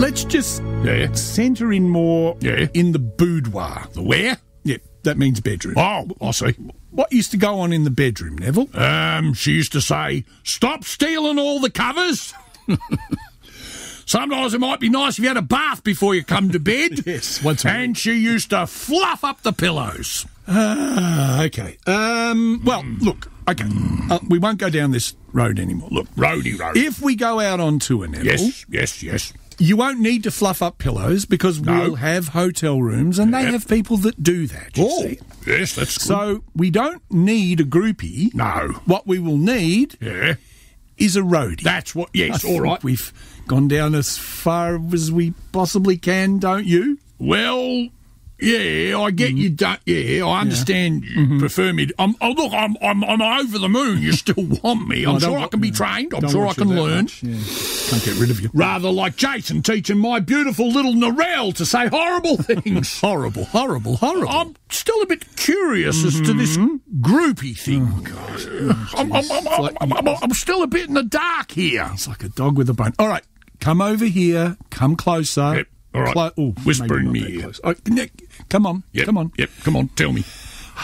Let's just centre in more in the boudoir. The where? Yeah, that means bedroom. Oh, I see. What used to go on in the bedroom, Neville? She used to say, "Stop stealing all the covers." Sometimes it might be nice if you had a bath before you come to bed. Yes, once a week. And she used to fluff up the pillows. Okay. Well, look, okay. We won't go down this road anymore. Look, roadie. If we go out on tour, Neville... Yes. You won't need to fluff up pillows because we'll have hotel rooms and they have people that do that, you see. Yes, that's good. So we don't need a groupie. No. What we will need is a roadie. That's what, yes, I all think right. We've gone down as far as we possibly can, don't you? Well, yeah, I get you. I understand you prefer me. I'm over the moon. You still want me. I'm sure I can be trained. I'm sure I can learn. Can't get rid of you. Rather like Jason teaching my beautiful little Narelle to say horrible things. Horrible. I'm still a bit curious as to this groupie thing. Oh, God. I'm still a bit in the dark here. It's like a dog with a bone. All right, come over here. Come closer. Yep. All right. Whisper in me ear. Oh, Nick, come on. Yep. Come on. Yep. Come on. Tell me.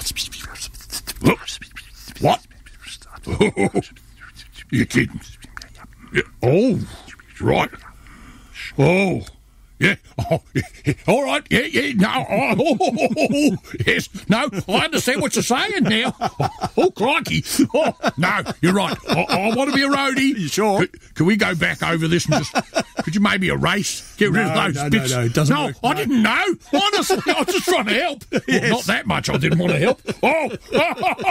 What? You're kidding. Yeah. Oh, right. Oh, yeah. Oh, yeah. All right. Yeah. No. Oh, yes. No. I understand what you're saying now. Oh, crikey. Oh, no. You're right. I want to be a roadie. You sure? Can we go back over this and just? Could you maybe erase? Get rid of those bits. No, it doesn't work. I didn't know. Honestly, I was just trying to help. Well, not that much. I didn't want to help. Oh.